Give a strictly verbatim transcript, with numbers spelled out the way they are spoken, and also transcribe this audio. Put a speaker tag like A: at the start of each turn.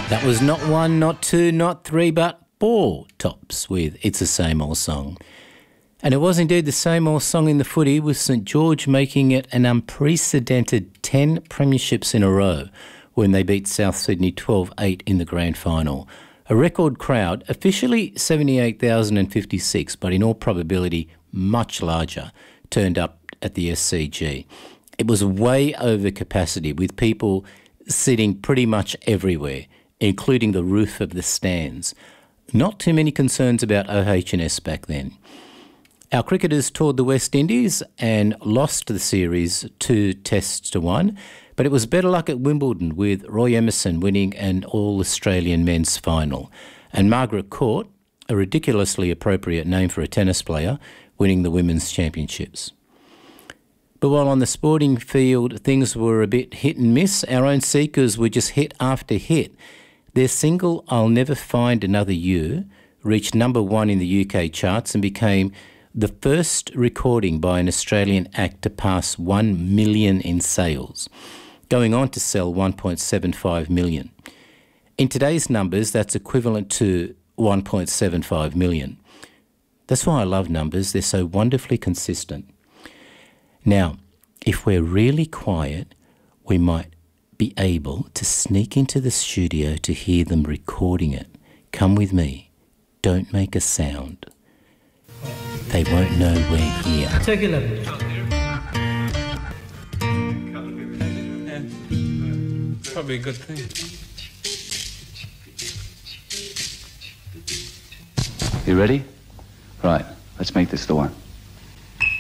A: That was not one, not two, not three, but four tops with It's the Same Old Song. And it was indeed the same old song in the footy, with St George making it an unprecedented ten premierships in a row when they beat South Sydney twelve eight in the grand final. A record crowd, officially seventy-eight thousand fifty-six, but in all probability much larger, turned up at the S C G. It was way over capacity, with people sitting pretty much everywhere, including the roof of the stands. Not too many concerns about O H and S back then. Our cricketers toured the West Indies and lost the series two tests to one, but it was better luck at Wimbledon, with Roy Emerson winning an All-Australian men's final, and Margaret Court, a ridiculously appropriate name for a tennis player, winning the women's championships. But while on the sporting field things were a bit hit and miss, our own Seekers were just hit after hit. Their single, I'll Never Find Another You, reached number one in the U K charts and became the first recording by an Australian act to pass one million in sales, going on to sell one point seven five million. In today's numbers, that's equivalent to one point seven five million. That's why I love numbers. They're so wonderfully consistent. Now, if we're really quiet, we might be able to sneak into the studio to hear them recording it. Come with me. Don't make a sound. They won't know we're here.
B: Take a look.
C: Yeah. Probably a good thing.
D: You ready? Right, let's make this the one.